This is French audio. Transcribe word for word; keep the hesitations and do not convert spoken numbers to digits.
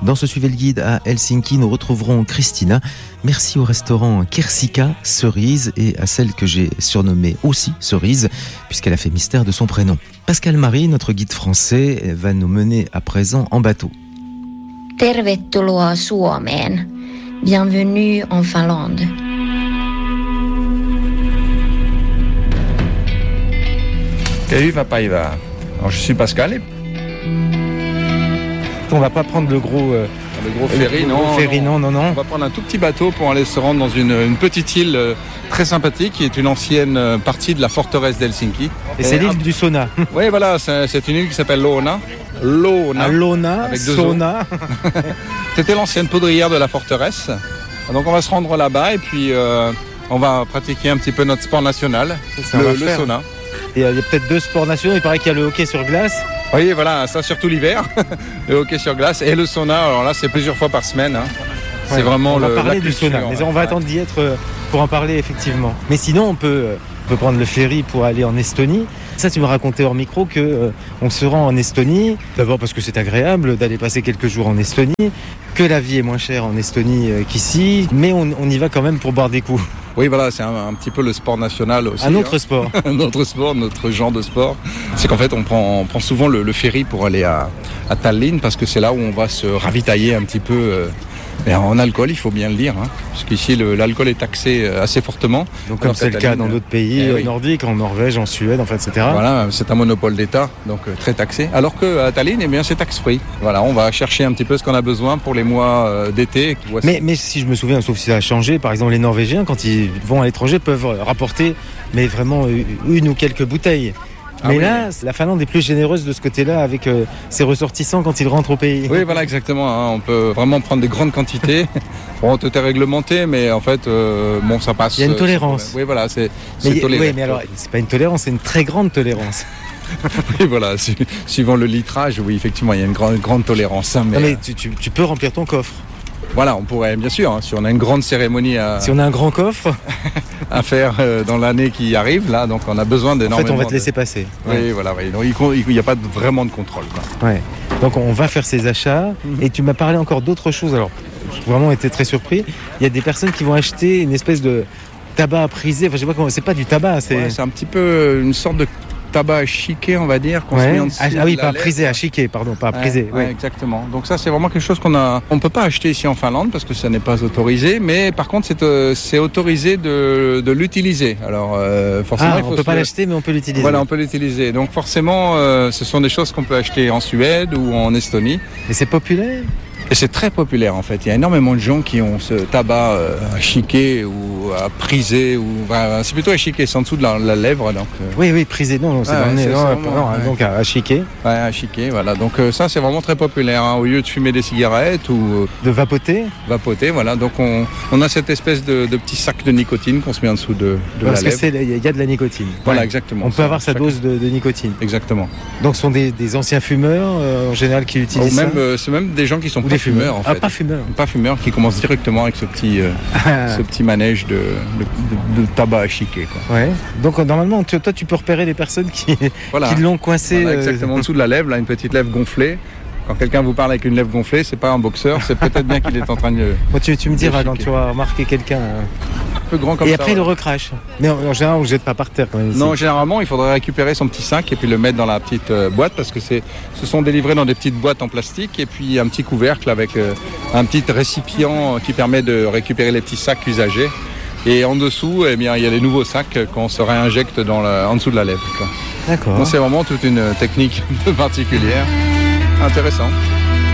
Dans ce Suivez le Guide à Helsinki, nous retrouverons Christina. Merci au restaurant Kersika, Cerise, et à celle que j'ai surnommée aussi Cerise, puisqu'elle a fait mystère de son prénom. Pascal Marie, notre guide français, va nous mener à présent en bateau. Tervetuloa Suomeen. Bienvenue en Finlande. Hyvä päivää. Alors, je suis Pascal. Et... On va pas prendre le gros, euh, le gros ferry, le non, gros ferry non, non, non. On va prendre un tout petit bateau pour aller se rendre dans une, une petite île euh, très sympathique, qui est une ancienne euh, partie de la forteresse d'Helsinki. Et, et c'est l'île un... du sauna. Oui, voilà, c'est, c'est une île qui s'appelle Loona. Loona. Ah, Loona, avec deux sauna. C'était l'ancienne poudrière de la forteresse. Donc on va se rendre là-bas et puis euh, on va pratiquer un petit peu notre sport national, ça, le, le sauna. Et euh, il y a peut-être deux sports nationaux, il paraît qu'il y a le hockey sur glace. Oui, voilà, ça surtout l'hiver, le hockey sur glace et le sauna. Alors là, c'est plusieurs fois par semaine. Hein. C'est ouais, vraiment on le. On va parler du sauna, mais on va ouais. attendre d'y être pour en parler effectivement. Mais sinon, on peut, on peut prendre le ferry pour aller en Estonie. Ça, tu me racontais hors micro que euh, on se rend en Estonie. D'abord parce que c'est agréable d'aller passer quelques jours en Estonie, que la vie est moins chère en Estonie euh, qu'ici, mais on, on y va quand même pour boire des coups. Oui, voilà, c'est un, un petit peu le sport national aussi. Un autre hein. sport. un autre sport, notre genre de sport. C'est qu'en fait, on prend, on prend souvent le, le ferry pour aller à, à Tallinn, parce que c'est là où on va se ravitailler un petit peu euh, et en alcool, il faut bien le dire. Hein, parce qu'ici, le, l'alcool est taxé assez fortement. Donc, comme c'est le cas dans d'autres pays eh oui. nordiques, en Norvège, en Suède, en fait, et cetera. Voilà, c'est un monopole d'État, donc euh, très taxé. Alors qu'à Tallinn, eh bien, c'est tax-free. Voilà, on va chercher un petit peu ce qu'on a besoin pour les mois euh, d'été. Mais, mais si je me souviens, sauf si ça a changé, par exemple, les Norvégiens, quand ils vont à l'étranger, peuvent rapporter mais vraiment une ou quelques bouteilles. Mais ah oui, là, oui. la Finlande est plus généreuse de ce côté-là avec euh, ses ressortissants quand ils rentrent au pays. Oui, voilà, exactement. Hein. On peut vraiment prendre des grandes quantités. Bon, tout est réglementé, mais en fait, euh, bon, ça passe. Il y a une tolérance. Oui, voilà, c'est, c'est mais, toléré. Oui, mais alors, c'est pas une tolérance, c'est une très grande tolérance. Oui, voilà, su- suivant le litrage, oui, effectivement, il y a une grande, grande tolérance. Hein, mais non, mais tu, tu, tu peux remplir ton coffre. Voilà, on pourrait, bien sûr, hein, si on a une grande cérémonie à... Si on a un grand coffre à faire euh, dans l'année qui arrive, là, donc on a besoin d'énormément... En fait, on va te laisser de... passer. Oui, ouais. voilà, oui. Donc, il n'y a pas de, vraiment de contrôle, quoi. Ouais. Donc on va faire ces achats, mm-hmm. et tu m'as parlé encore d'autres choses, alors j'ai vraiment été très surpris. Il y a des personnes qui vont acheter une espèce de tabac à priser, enfin je sais pas comment, c'est pas du tabac, c'est... Ouais, c'est un petit peu une sorte de tabac à chiquer, on va dire, qu'on ouais. se met en dessous ah, ah oui, de pas à lèvre. priser, à chiquer, pardon, pas à priser. Ouais, ouais. Ouais, exactement. Donc ça, c'est vraiment quelque chose qu'on a. On peut pas acheter ici en Finlande parce que ça n'est pas autorisé, mais par contre, c'est, euh, c'est autorisé de, de l'utiliser. Alors euh, forcément, ah, il faut on peut se... pas l'acheter, mais on peut l'utiliser. Voilà, on peut l'utiliser. Donc forcément, euh, ce sont des choses qu'on peut acheter en Suède ou en Estonie. Et c'est populaire. Et c'est très populaire en fait. Il y a énormément de gens qui ont ce tabac euh, à chiquer ou à priser. Ou... Enfin, c'est plutôt à chiquer, c'est en dessous de la, la lèvre. Donc, euh... Oui, oui, priser, non, non c'est ouais, dans le nez. Non, vraiment, non, ouais. Donc à, à chiquer. Ouais, à chiquer, voilà. Donc euh, ça, c'est vraiment très populaire. Hein. Au lieu de fumer des cigarettes ou... Euh, de vapoter. Vapoter, voilà. Donc on, on a cette espèce de, de petit sac de nicotine qu'on se met en dessous de, de Parce la que lèvre. il y a de la nicotine. Voilà, ouais. exactement. On peut ça, avoir sa chaque... dose de, de nicotine. Exactement. Donc ce sont des, des anciens fumeurs, euh, en général, qui utilisent ou même, ça. Euh, c'est même des gens qui sont ou pas des fumeurs, fumeurs, en fait. Ah, pas fumeurs. Pas fumeurs, qui commencent directement avec ce petit, euh, ah. ce petit manège de, de, de, de tabac à chiquer, quoi. Ouais. Donc normalement, tu, toi, tu peux repérer les personnes qui, voilà. qui l'ont coincé. Voilà, exactement, euh... en dessous de la lèvre, là, une petite lèvre gonflée. Quand quelqu'un vous parle avec une lèvre gonflée, c'est pas un boxeur, c'est peut-être bien qu'il est en train de... Moi, tu, tu me diras quand tu vas remarquer quelqu'un... Hein. Un peu grand comme et ça. Et après, ouais. il le recrache. Mais en, en général, on ne jette pas par terre quand même. Ici. Non, généralement, il faudrait récupérer son petit sac et puis le mettre dans la petite euh, boîte parce que c'est, ce sont délivrés dans des petites boîtes en plastique et puis un petit couvercle avec euh, un petit récipient qui permet de récupérer les petits sacs usagés. Et en dessous, eh bien, il y a les nouveaux sacs qu'on se réinjecte dans la, en dessous de la lèvre, quoi. D'accord. Donc c'est vraiment toute une technique particulière. Intéressant.